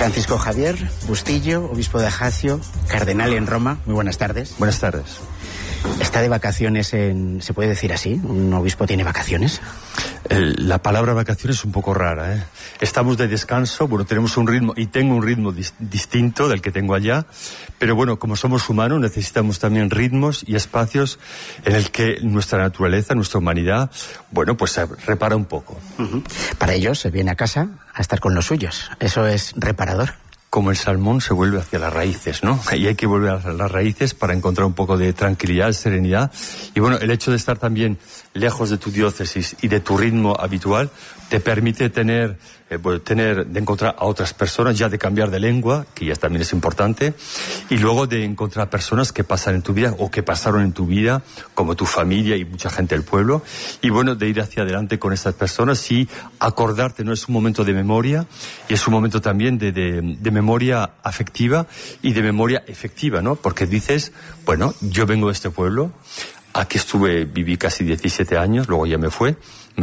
Francisco Javier Bustillo, obispo de Ajaccio, cardenal en Roma. Muy buenas tardes. Buenas tardes. ¿Está de vacaciones ¿se puede decir así? ¿Un obispo tiene vacaciones? La palabra vacaciones es un poco rara, ¿eh? Estamos de descanso, bueno, tenemos un ritmo, y tengo un ritmo distinto del que tengo allá, pero bueno, como somos humanos necesitamos también ritmos y espacios en el que nuestra naturaleza, nuestra humanidad, bueno, pues se repara un poco. Para ellos se viene a casa a estar con los suyos. ¿Eso es reparador? Como el salmón se vuelve hacia las raíces, ¿no? Y hay que volver a las raíces para encontrar un poco de tranquilidad, serenidad. Y bueno, el hecho de estar también lejos de tu diócesis y de tu ritmo habitual te permite de encontrar a otras personas, ya de cambiar de lengua, que ya también es importante, y luego de encontrar personas que pasan en tu vida o que pasaron en tu vida, como tu familia y mucha gente del pueblo, y bueno, de ir hacia adelante con estas personas y acordarte, ¿no? Es un momento de memoria y es un momento también de memoria afectiva y de memoria efectiva, ¿no? Porque dices, bueno, yo vengo de este pueblo, aquí viví casi 17 años, luego ya me fui,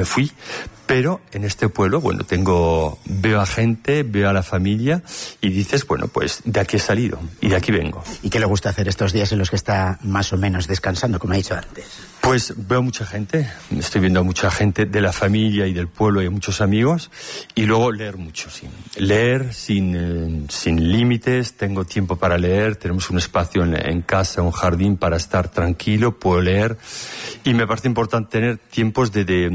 pero en este pueblo, bueno, veo a gente, veo a la familia y dices, bueno, pues de aquí he salido y de aquí vengo. ¿Y qué le gusta hacer estos días en los que está más o menos descansando, como he dicho antes? Pues veo mucha gente, estoy viendo a mucha gente de la familia y del pueblo y a muchos amigos, y luego leer mucho, sí. Leer sin límites, tengo tiempo para leer, tenemos un espacio en casa, un jardín para estar tranquilo, puedo leer, y me parece importante tener tiempos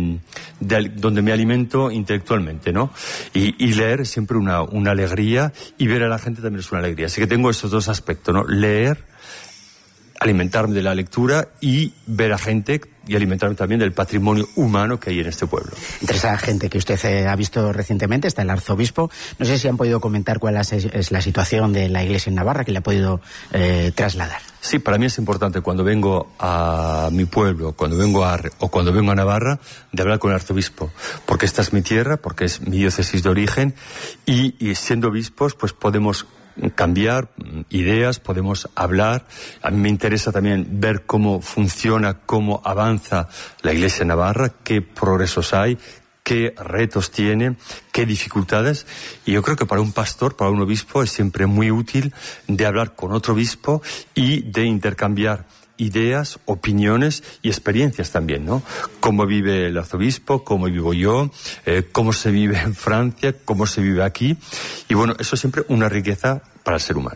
donde me alimento intelectualmente, ¿no? Y leer es siempre una alegría, y ver a la gente también es una alegría. Así que tengo esos dos aspectos, ¿no? Leer, alimentarme de la lectura y ver a gente y alimentarme también del patrimonio humano que hay en este pueblo. Entre esa gente que usted ha visto recientemente está el arzobispo. No sé si han podido comentar cuál es la situación de la Iglesia en Navarra que le ha podido trasladar. Sí, para mí es importante cuando vengo a mi pueblo, cuando vengo a Navarra, de hablar con el arzobispo, porque esta es mi tierra, porque es mi diócesis de origen, y siendo obispos pues podemos cambiar ideas, podemos hablar. A mí me interesa también ver cómo funciona, cómo avanza la Iglesia Navarra, qué progresos hay, qué retos tiene, qué dificultades. Y yo creo que para un pastor, para un obispo, es siempre muy útil de hablar con otro obispo y de intercambiar ideas, opiniones y experiencias también, ¿no? Cómo vive el arzobispo, cómo vivo yo, cómo se vive en Francia, cómo se vive aquí. Y bueno, eso es siempre una riqueza para el ser humano.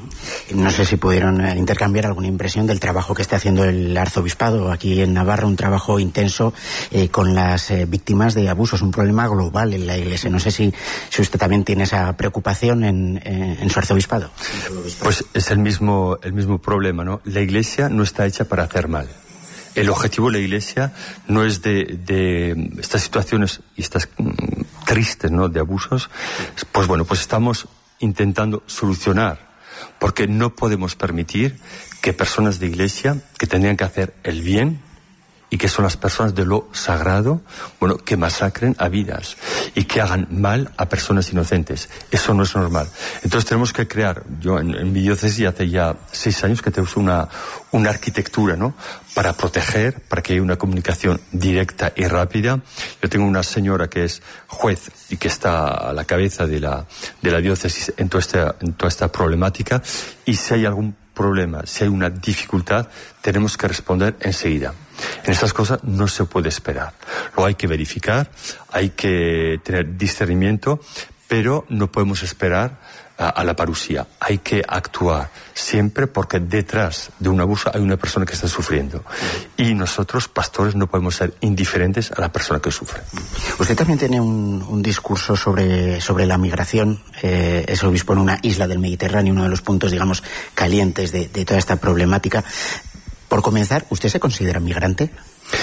No sé si pudieron intercambiar alguna impresión del trabajo que está haciendo el arzobispado aquí en Navarra, un trabajo intenso con las víctimas de abusos, un problema global en la Iglesia. No sé si usted también tiene esa preocupación en su arzobispado. Pues es el mismo problema, ¿no? La Iglesia no está hecha para hacer mal. El objetivo de la Iglesia no es de estas situaciones y estas tristes, ¿no?, de abusos. Pues bueno, pues estamos intentando solucionar, porque no podemos permitir que personas de Iglesia que tendrían que hacer el bien y que son las personas de lo sagrado, bueno, que masacren a vidas y que hagan mal a personas inocentes. Eso no es normal. Entonces tenemos que crear, yo en mi diócesis hace ya 6 años que tenemos una arquitectura, ¿no?, para proteger, para que haya una comunicación directa y rápida. Yo tengo una señora que es juez y que está a la cabeza de la diócesis en toda esta problemática, y si hay algún problema, si hay una dificultad, tenemos que responder enseguida. En estas cosas no se puede esperar. Lo hay que verificar, hay que tener discernimiento, pero no podemos esperar a la parusía. Hay que actuar siempre, porque detrás de un abuso hay una persona que está sufriendo. Y nosotros, pastores, no podemos ser indiferentes a la persona que sufre. Usted también tiene un discurso sobre la migración. Es obispo en una isla del Mediterráneo, uno de los puntos, digamos, calientes de toda esta problemática. Por comenzar, ¿usted se considera migrante?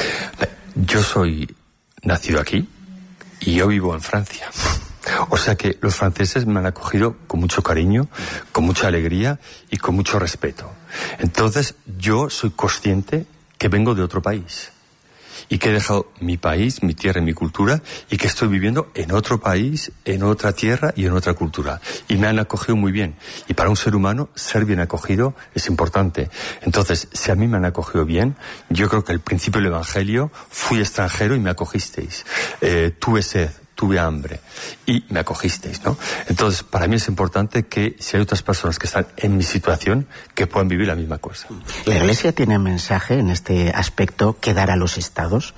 Yo soy nacido aquí y yo vivo en Francia. O sea que los franceses me han acogido con mucho cariño, con mucha alegría y con mucho respeto. Entonces yo soy consciente que vengo de otro país y que he dejado mi país, mi tierra y mi cultura, y que estoy viviendo en otro país, en otra tierra y en otra cultura. Y me han acogido muy bien. Y para un ser humano, ser bien acogido es importante. Entonces, si a mí me han acogido bien, yo creo que el principio del Evangelio, fui extranjero y me acogisteis. Tuve sed, tuve hambre y me acogisteis, ¿no? Entonces, para mí es importante que si hay otras personas que están en mi situación, que puedan vivir la misma cosa. ¿La Iglesia tiene mensaje en este aspecto que dar a los estados?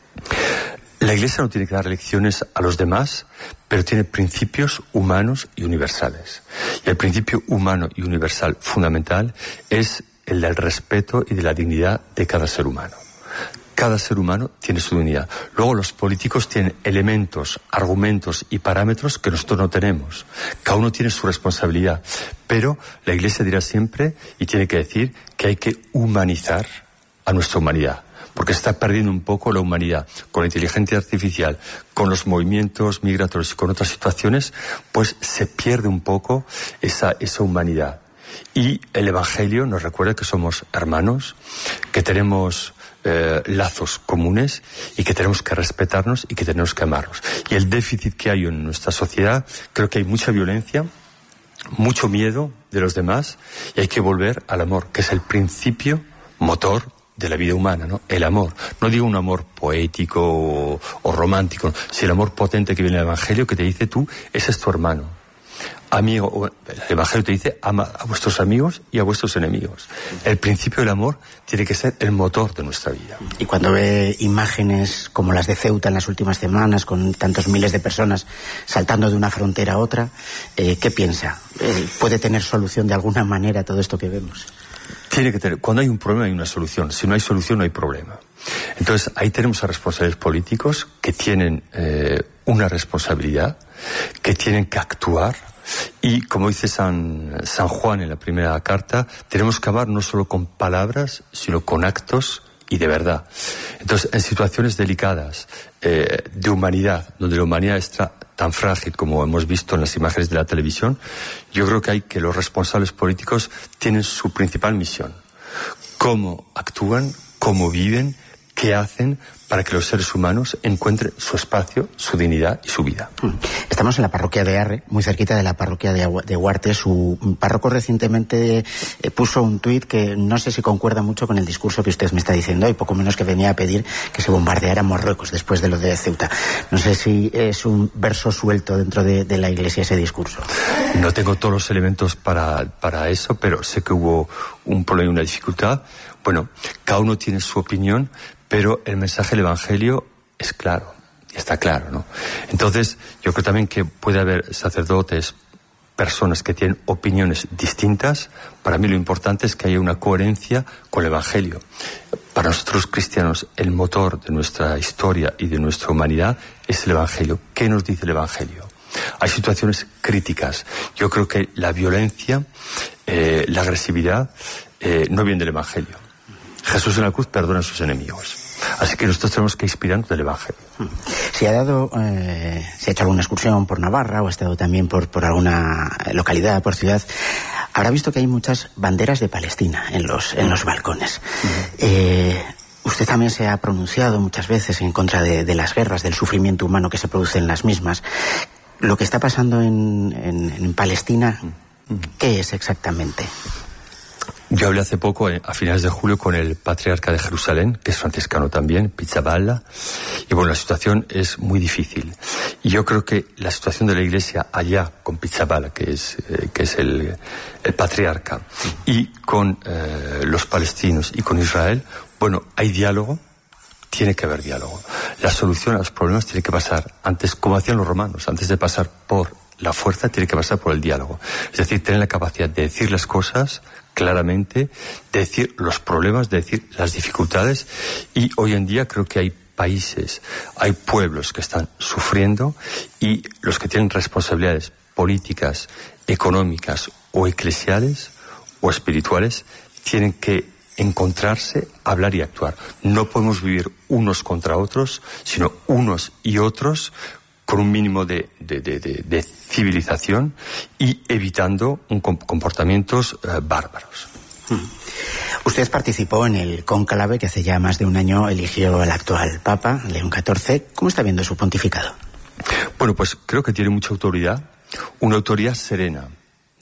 La Iglesia no tiene que dar lecciones a los demás, pero tiene principios humanos y universales. Y el principio humano y universal fundamental es el del respeto y de la dignidad de cada ser humano. Cada ser humano tiene su dignidad. Luego los políticos tienen elementos, argumentos y parámetros que nosotros no tenemos. Cada uno tiene su responsabilidad. Pero la Iglesia dirá siempre y tiene que decir que hay que humanizar a nuestra humanidad. Porque se está perdiendo un poco la humanidad. Con la inteligencia artificial, con los movimientos migratorios y con otras situaciones, pues se pierde un poco esa humanidad. Y el Evangelio nos recuerda que somos hermanos, que tenemos lazos comunes y que tenemos que respetarnos y que tenemos que amarnos. Y el déficit que hay en nuestra sociedad, creo que hay mucha violencia, mucho miedo de los demás, y hay que volver al amor, que es el principio motor de la vida humana, ¿no? El amor. No digo un amor poético o romántico, sino el amor potente que viene del Evangelio, que te dice tú, ese es tu hermano. Amigo, el Evangelio te dice, ama a vuestros amigos y a vuestros enemigos. El principio del amor tiene que ser el motor de nuestra vida. Y cuando ve imágenes como las de Ceuta en las últimas semanas, con tantos miles de personas saltando de una frontera a otra, ¿qué piensa? ¿Puede tener solución de alguna manera todo esto que vemos? Tiene que tener. Cuando hay un problema hay una solución. Si no hay solución no hay problema. Entonces ahí tenemos a responsables políticos que tienen una responsabilidad, que tienen que actuar. Y como dice San Juan en la primera carta, tenemos que amar no solo con palabras, sino con actos y de verdad. Entonces, en situaciones delicadas de humanidad, donde la humanidad está tan frágil como hemos visto en las imágenes de la televisión, yo creo que hay que los responsables políticos tienen su principal misión. Cómo actúan, cómo viven, qué hacen para que los seres humanos encuentren su espacio, su dignidad y su vida. Estamos en la parroquia de Arre, muy cerquita de la parroquia de Huarte. Su párroco recientemente puso un tuit que no sé si concuerda mucho con el discurso que usted me está diciendo, y poco menos que venía a pedir que se bombardeara Marruecos después de lo de Ceuta. No sé si es un verso suelto dentro de la Iglesia ese discurso. No tengo todos los elementos para eso, pero sé que hubo un problema y una dificultad. Bueno, cada uno tiene su opinión, pero el mensaje del Evangelio es claro, está claro, ¿no? Entonces, yo creo también que puede haber sacerdotes, personas que tienen opiniones distintas. Para mí lo importante es que haya una coherencia con el Evangelio. Para nosotros cristianos, el motor de nuestra historia y de nuestra humanidad es el Evangelio. ¿Qué nos dice el Evangelio? Hay situaciones críticas. Yo creo que la violencia, la agresividad, no viene del Evangelio. Jesús en la cruz perdona a sus enemigos. Así que nosotros tenemos que inspirarnos del Evangelio. Se ha hecho alguna excursión por Navarra o ha estado también por alguna localidad, por ciudad. Habrá visto que hay muchas banderas de Palestina en los balcones. Usted también se ha pronunciado muchas veces en contra de las guerras, del sufrimiento humano que se produce en las mismas. Lo que está pasando en Palestina, ¿qué es exactamente? Yo hablé hace poco, a finales de julio, con el patriarca de Jerusalén, que es franciscano también, Pizzaballa, y bueno, la situación es muy difícil. Y yo creo que la situación de la Iglesia allá, con Pizzaballa, que es el patriarca, y con los palestinos y con Israel, bueno, hay diálogo, tiene que haber diálogo. La solución a los problemas tiene que pasar antes, como hacían los romanos, antes de pasar por la fuerza, tiene que pasar por el diálogo. Es decir, tener la capacidad de decir las cosas claramente, de decir los problemas, de decir las dificultades. Y hoy en día creo que hay países, hay pueblos que están sufriendo, y los que tienen responsabilidades políticas, económicas o eclesiales o espirituales tienen que encontrarse, hablar y actuar. No podemos vivir unos contra otros, sino unos y otros con un mínimo de civilización y evitando comportamientos bárbaros. Usted participó en el cónclave que hace ya más de un año eligió al actual Papa, León XIV. ¿Cómo está viendo su pontificado? Bueno, pues creo que tiene mucha autoridad, una autoridad serena,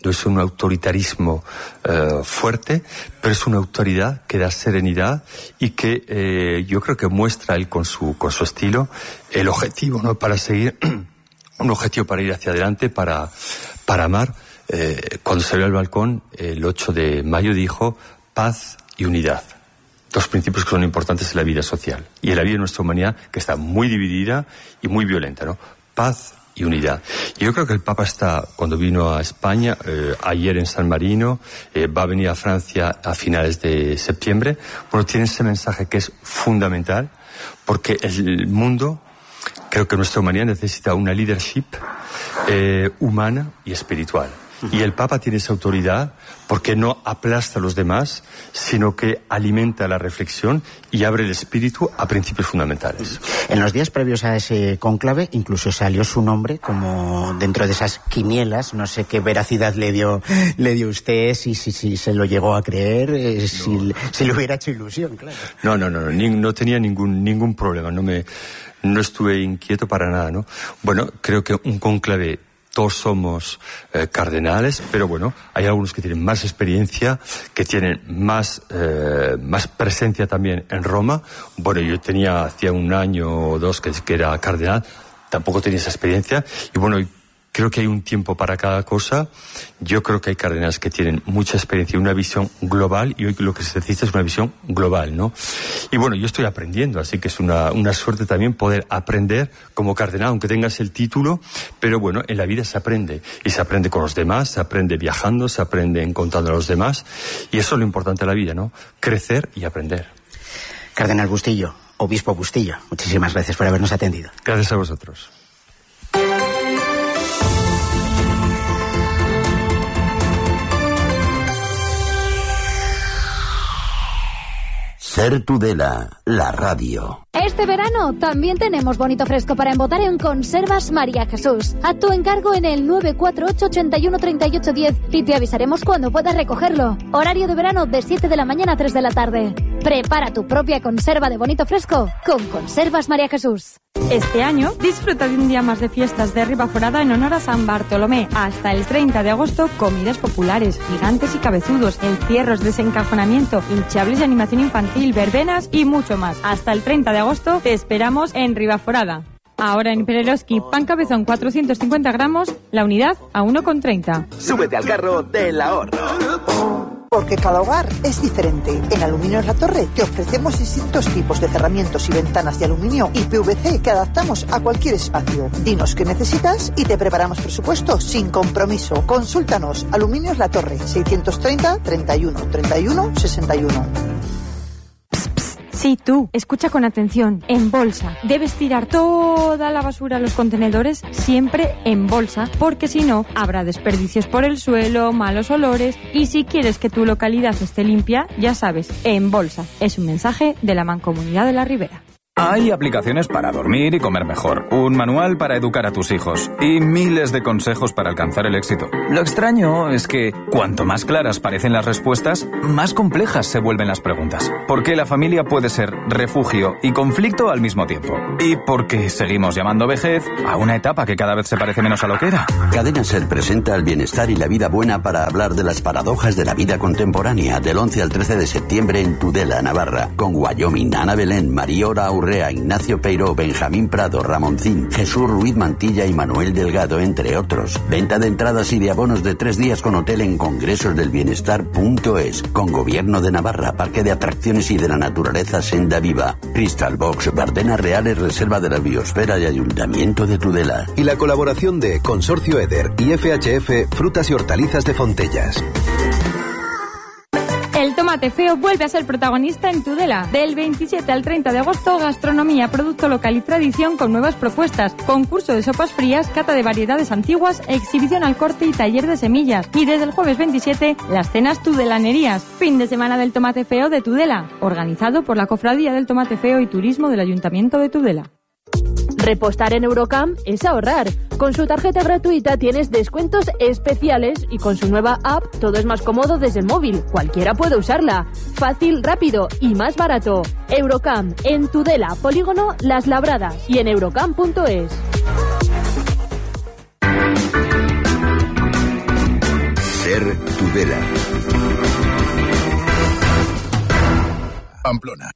no es un autoritarismo fuerte, pero es una autoridad que da serenidad y que yo creo que muestra él con su estilo el objetivo, ¿no? Para seguir, un objetivo para ir hacia adelante, para amar. Cuando salió al balcón el 8 de mayo dijo paz y unidad. Dos principios que son importantes en la vida social y en la vida de nuestra humanidad, que está muy dividida y muy violenta, ¿no? Paz y unidad. Y yo creo que el Papa cuando vino a España, ayer en San Marino, va a venir a Francia a finales de septiembre, bueno, tiene ese mensaje que es fundamental, porque el mundo, creo que nuestra humanidad necesita una leadership humana y espiritual. Y el Papa tiene esa autoridad porque no aplasta a los demás, sino que alimenta la reflexión y abre el espíritu a principios fundamentales. En los días previos a ese cónclave incluso salió su nombre como dentro de esas quinielas. No sé qué veracidad le dio usted, si se lo llegó a creer, si le hubiera hecho ilusión, claro. No tenía ningún problema, no estuve inquieto para nada, ¿no? Bueno, creo que un cónclave, todos somos cardenales, pero bueno, hay algunos que tienen más experiencia, que tienen más presencia también en Roma. Bueno, yo hacía un año o dos que era cardenal, tampoco tenía esa experiencia, y bueno, creo que hay un tiempo para cada cosa. Yo creo que hay cardenales que tienen mucha experiencia y una visión global, y hoy lo que se necesita es una visión global, ¿no? Y bueno, yo estoy aprendiendo, así que es una suerte también poder aprender como cardenal, aunque tengas el título, pero bueno, en la vida se aprende, y se aprende con los demás, se aprende viajando, se aprende encontrando a los demás, y eso es lo importante de la vida, ¿no? Crecer y aprender. Cardenal Bustillo, obispo Bustillo, muchísimas gracias por habernos atendido. Gracias a vosotros. Ser Tudela, la radio. Este verano también tenemos bonito fresco para embotar en Conservas María Jesús. Haz tu encargo en el 948 81 38 10 y te avisaremos cuando puedas recogerlo. Horario de verano de 7 de la mañana a 3 de la tarde. Prepara tu propia conserva de bonito fresco con Conservas María Jesús. Este año disfruta de un día más de fiestas de Ribaforada en honor a San Bartolomé. Hasta el 30 de agosto, comidas populares, gigantes y cabezudos, encierros, desencajonamiento, hinchables y animación infantil, verbenas y mucho más. Hasta el 30 de agosto te esperamos en Ribaforada. Ahora en Pereroski, pan cabezón 450 gramos, la unidad a 1,30. Súbete al carro del ahorro. Porque cada hogar es diferente. En Aluminios La Torre te ofrecemos distintos tipos de cerramientos y ventanas de aluminio y PVC que adaptamos a cualquier espacio. Dinos qué necesitas y te preparamos presupuesto sin compromiso. Consúltanos. Aluminios La Torre, 630 31 31 61. Sí, tú, escucha con atención, en bolsa. Debes tirar toda la basura a los contenedores siempre en bolsa, porque si no, habrá desperdicios por el suelo, malos olores, y si quieres que tu localidad esté limpia, ya sabes, en bolsa. Es un mensaje de la Mancomunidad de la Ribera. Hay aplicaciones para dormir y comer mejor, un manual para educar a tus hijos y miles de consejos para alcanzar el éxito. Lo extraño es que cuanto más claras parecen las respuestas, más complejas se vuelven las preguntas. Porque la familia puede ser refugio y conflicto al mismo tiempo. Y porque seguimos llamando vejez a una etapa que cada vez se parece menos a lo que era. Cadena Ser presenta el bienestar y la vida buena para hablar de las paradojas de la vida contemporánea del 11 al 13 de septiembre en Tudela, Navarra, con Wyoming, Ana Belén, Mariora Urrea, Ignacio Peiró, Benjamín Prado, Ramoncín, Jesús Ruiz Mantilla y Manuel Delgado, entre otros. Venta de entradas y de abonos de 3 días con hotel en congresosdelbienestar.es, con Gobierno de Navarra, Parque de Atracciones y de la Naturaleza Senda Viva, Crystal Box, Bardenas Reales, Reserva de la Biosfera y Ayuntamiento de Tudela. Y la colaboración de Consorcio Eder y FHF Frutas y Hortalizas de Fontellas. El tomate feo vuelve a ser protagonista en Tudela. Del 27 al 30 de agosto, gastronomía, producto local y tradición con nuevas propuestas. Concurso de sopas frías, cata de variedades antiguas, exhibición al corte y taller de semillas. Y desde el jueves 27, las cenas tudelanerías. Fin de semana del tomate feo de Tudela. Organizado por la Cofradía del Tomate Feo y Turismo del Ayuntamiento de Tudela. Repostar en Eurocam es ahorrar. Con su tarjeta gratuita tienes descuentos especiales y con su nueva app todo es más cómodo desde el móvil. Cualquiera puede usarla. Fácil, rápido y más barato. Eurocam, en Tudela, Polígono Las Labradas y en eurocam.es. Eder, Tudela. Pamplona.